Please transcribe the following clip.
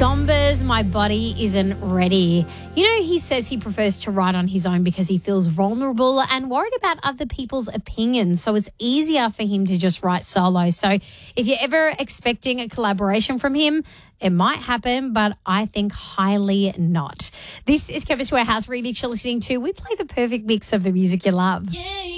Zombers, My Body Isn't Ready. You know, he says he prefers to write on his own because he feels vulnerable and worried about other people's opinions. So it's easier for him to just write solo. So if you're ever expecting a collaboration from him, it might happen, but I think highly not. This is Chemist Warehouse Remix you're listening to. We play the perfect mix of the music you love. Yeah.